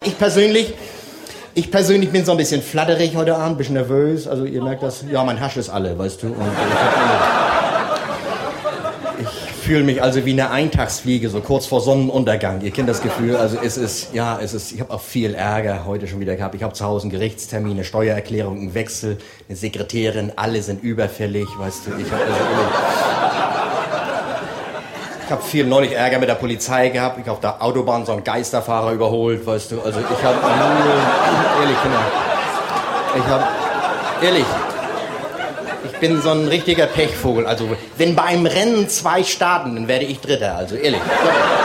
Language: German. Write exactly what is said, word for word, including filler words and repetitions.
Ich persönlich, ich persönlich bin so ein bisschen flatterig heute Abend, ein bisschen nervös. Also ihr merkt das, ja, mein Hasch ist alle, weißt du. Und ich, ich fühle mich also wie eine Eintagsfliege, so kurz vor Sonnenuntergang. Ihr kennt das Gefühl, also es ist, ja, es ist, ich habe auch viel Ärger heute schon wieder gehabt. Ich habe zu Hause einen Gerichtstermin, eine Steuererklärung, einen Wechsel, eine Sekretärin, alle sind überfällig, weißt du. Ich habe also Ich habe viel neulich Ärger mit der Polizei gehabt. Ich habe auf der Autobahn so einen Geisterfahrer überholt, weißt du. Also ich habe ehrlich, Kinder. Ich habe ehrlich. Ich bin so ein richtiger Pechvogel. Also wenn bei einem Rennen zwei starten, dann werde ich Dritter. Also ehrlich.